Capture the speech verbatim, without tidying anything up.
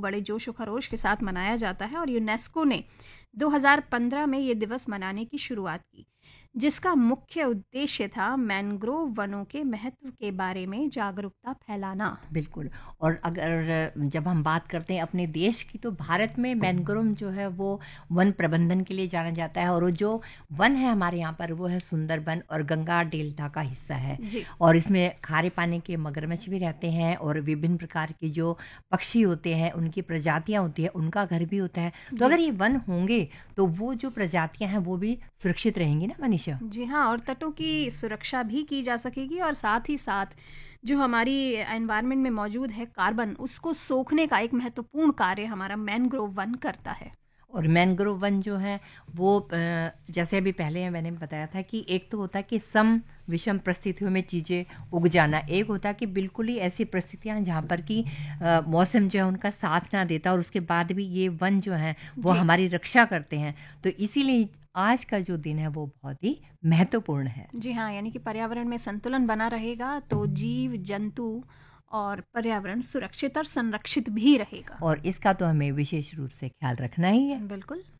बड़े जोश और खरोश के साथ मनाया जाता है और यूनेस्को ने दो हज़ार पंद्रह में ये दिवस मनाने की शुरुआत की, जिसका मुख्य उद्देश्य था मैंग्रोव वनों के महत्व के बारे में जागरूकता फैलाना। बिल्कुल। और अगर जब हम बात करते हैं अपने देश की, तो भारत में मैंग्रोव जो है वो वन प्रबंधन के लिए जाना जाता है, और वो जो वन है हमारे यहाँ पर वो है सुंदरबन और गंगा डेल्टा का हिस्सा है। जी और इसमें खारे पानी के मगरमच्छ भी रहते हैं और विभिन्न प्रकार के जो पक्षी होते हैं उनकी प्रजातियाँ होती हैं, उनका घर भी होता है। तो जी अगर ये वन होंगे तो वो जो प्रजातियाँ हैं वो भी सुरक्षित रहेंगी ना मनीषा। जी हाँ, और तटों की सुरक्षा भी की जा सकेगी और साथ ही साथ जो हमारी एनवायरनमेंट में मौजूद है कार्बन, उसको सोखने का एक महत्वपूर्ण कार्य हमारा मैंग्रोव वन करता है। और मैंग्रोव वन जो है वो अ, जैसे अभी पहले मैंने बताया था कि एक तो होता है कि सम विषम परिस्थितियों में चीज़ें उग जाना, एक होता है कि बिल्कुल ही ऐसी परिस्थितियां जहाँ पर कि अ, मौसम जो है उनका साथ ना देता, और उसके बाद भी ये वन जो है वो जी हमारी रक्षा करते हैं। तो इसीलिए आज का जो दिन है वो बहुत ही महत्वपूर्ण है। जी हाँ, यानी कि पर्यावरण में संतुलन बना रहेगा तो जीव जंतु और पर्यावरण सुरक्षित और संरक्षित भी रहेगा। और इसका तो हमें विशेष रूप से ख्याल रखना ही है। बिल्कुल।